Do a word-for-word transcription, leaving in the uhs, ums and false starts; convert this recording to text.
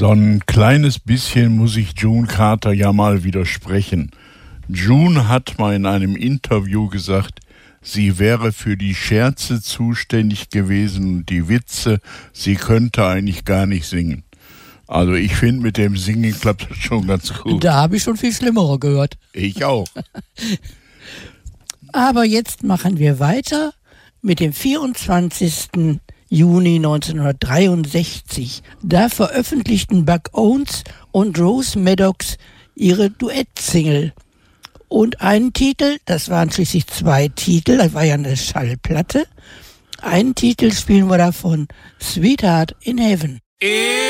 So ein kleines bisschen muss ich June Carter ja mal widersprechen. June hat mal in einem Interview gesagt, sie wäre für die Scherze zuständig gewesen und die Witze, sie könnte eigentlich gar nicht singen. Also ich finde, mit dem Singen klappt das schon ganz gut. Da habe ich schon viel Schlimmere gehört. Ich auch. Aber jetzt machen wir weiter mit dem vierundzwanzigsten Juni neunzehnhundertdreiundsechzig. Da veröffentlichten Buck Owens und Rose Maddox ihre Duettsingle. Und einen Titel, das waren schließlich zwei Titel, das war ja eine Schallplatte. Einen Titel spielen wir davon, Sweetheart in Heaven.